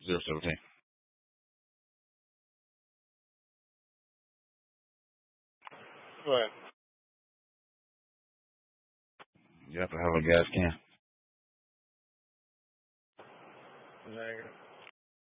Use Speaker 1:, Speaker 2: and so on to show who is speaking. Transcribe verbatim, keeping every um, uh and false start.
Speaker 1: Zero seventeen.
Speaker 2: Go ahead.
Speaker 1: You have to have a gas can.
Speaker 2: Negative.